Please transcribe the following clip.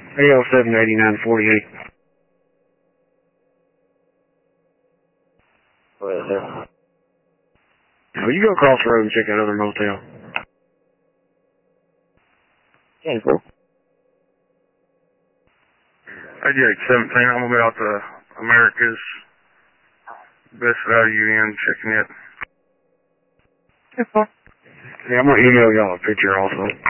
AL78948. What is it? Now, you go across the road and check that other motel. Yeah, cool. I get 17. I'm about the America's Best Value Inn, checking it. Yeah, I'm going to email y'all a picture also.